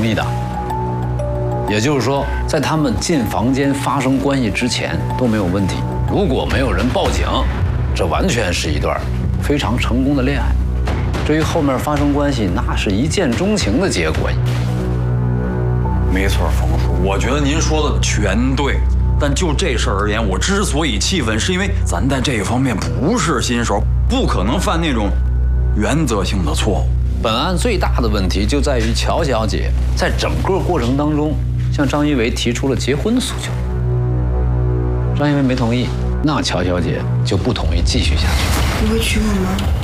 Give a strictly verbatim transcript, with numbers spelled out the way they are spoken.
同意的。也就是说，在他们进房间发生关系之前都没有问题。如果没有人报警，这完全是一段非常成功的恋爱。至于后面发生关系，那是一见钟情的结果。 没错，冯叔，我觉得您说的全对。但就这事儿而言，我之所以气愤，是因为咱在这个方面不是新手，不可能犯那种原则性的错误。 本案最大的问题就在于乔小姐在整个过程当中向张一维提出了结婚诉求，张一维没同意，那乔小姐就不同意继续下去。 你会娶我吗？